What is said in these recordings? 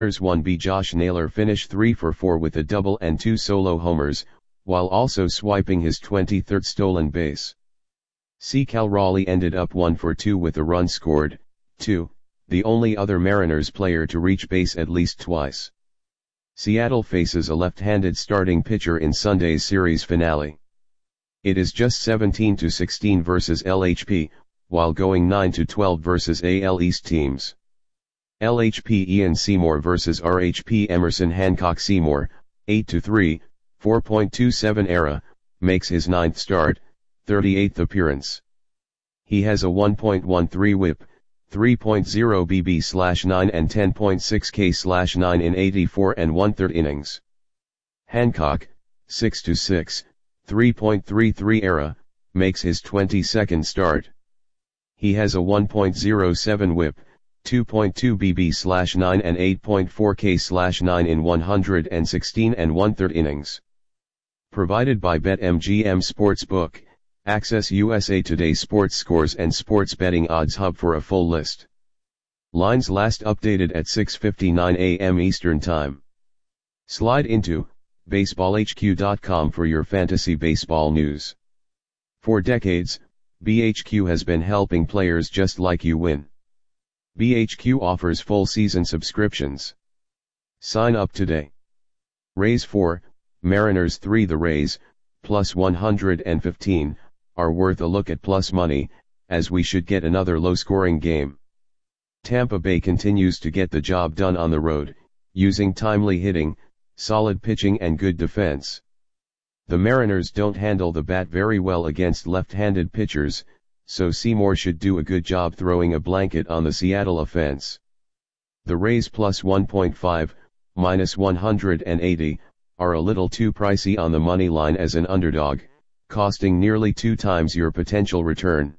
Mariners 1B Josh Naylor finished 3 for 4 with a double and 2 solo homers, while also swiping his 23rd stolen base. Cal Raleigh ended up 1 for 2 with a run scored, 2, the only other Mariners player to reach base at least twice. Seattle faces a left-handed starting pitcher in Sunday's series finale. It is just 17-16 versus LHP, while going 9-12 versus AL East teams. LHP Ian Seymour versus RHP Emerson Hancock Seymour, 8-3, 4.27 ERA, makes his 9th start, 38th appearance. He has a 1.13 whip, 3.0 BB/9 and 10.6 K/9 in 84 1/3 innings. Hancock, 6-6, 3.33 ERA, makes his 22nd start. He has a 1.07 whip, 2.2 BB/9 and 8.4 K/9 in 116 1/3 innings. Provided by BetMGM Sportsbook, access USA Today sports scores and sports betting odds hub for a full list. Lines last updated at 6:59 a.m. Eastern Time. Slide into baseballhq.com for your fantasy baseball news. For decades, BHQ has been helping players just like you win. BHQ offers full season subscriptions. Sign up today. Rays 4, Mariners 3. The Rays, plus 115, are worth a look at plus money, as we should get another low-scoring game. Tampa Bay continues to get the job done on the road, using timely hitting, solid pitching and good defense. The Mariners don't handle the bat very well against left-handed pitchers, so Seymour should do a good job throwing a blanket on the Seattle offense. The Rays plus 1.5, minus 180, are a little too pricey on the money line as an underdog, costing nearly 2 times your potential return.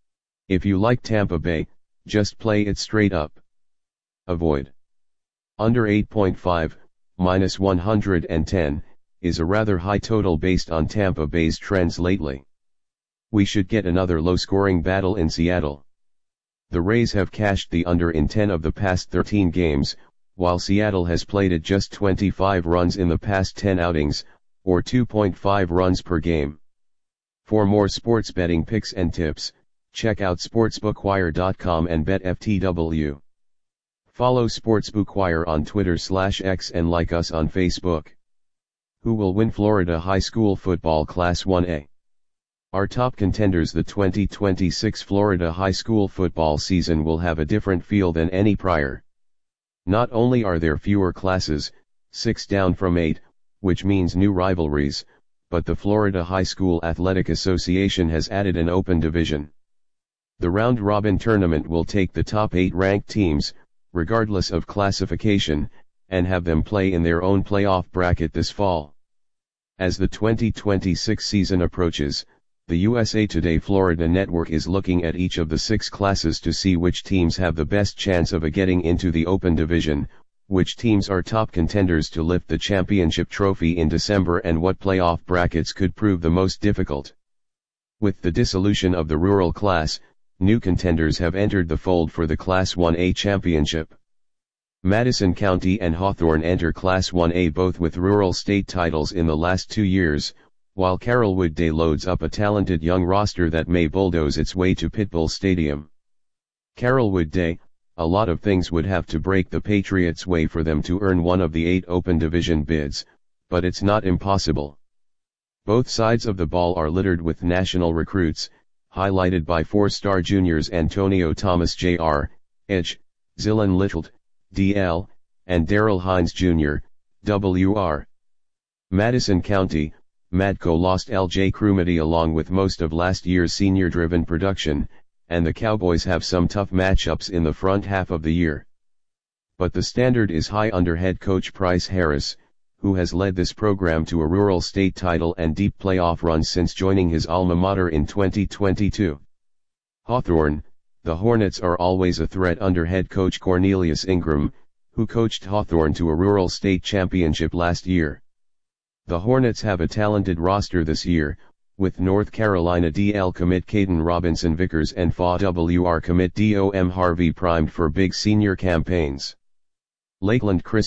If you like Tampa Bay, just play it straight up. Avoid. Under 8.5, minus 110, is a rather high total based on Tampa Bay's trends lately. We should get another low-scoring battle in Seattle. The Rays have cashed the under in 10 of the past 13 games, while Seattle has played at just 25 runs in the past 10 outings, or 2.5 runs per game. For more sports betting picks and tips, check out sportsbookwire.com and BetFTW. Follow Sportsbookwire on Twitter/X and like us on Facebook. Who will win Florida High School Football Class 1A? Our top contenders. The 2026 Florida High School football season will have a different feel than any prior. Not only are there fewer classes, 6 down from 8, which means new rivalries, but the Florida High School Athletic Association has added an open division. The round-robin tournament will take the top 8 ranked teams, regardless of classification, and have them play in their own playoff bracket this fall. As the 2026 season approaches, the USA Today Florida Network is looking at each of the 6 classes to see which teams have the best chance of getting into the open division, which teams are top contenders to lift the championship trophy in December, and what playoff brackets could prove the most difficult. With the dissolution of the rural class, new contenders have entered the fold for the Class 1A championship. Madison County and Hawthorne enter Class 1A both with rural state titles in the last 2 years, while Carrollwood Day loads up a talented young roster that may bulldoze its way to Pitbull Stadium. Carrollwood Day, a lot of things would have to break the Patriots' way for them to earn one of the 8 open division bids, but it's not impossible. Both sides of the ball are littered with national recruits, highlighted by 4-star juniors Antonio Thomas Jr., Edge, Zillan Little, DL, and Darrell Hines Jr., WR. Madison County, Madco lost LJ Crumity along with most of last year's senior-driven production, and the Cowboys have some tough matchups in the front half of the year. But the standard is high under head coach Price Harris, who has led this program to a rural state title and deep playoff runs since joining his alma mater in 2022. Hawthorne, the Hornets are always a threat under head coach Cornelius Ingram, who coached Hawthorne to a rural state championship last year. The Hornets have a talented roster this year, with North Carolina DL commit Caden Robinson Vickers and FAW WR commit DOM Harvey primed for big senior campaigns. Lakeland Chris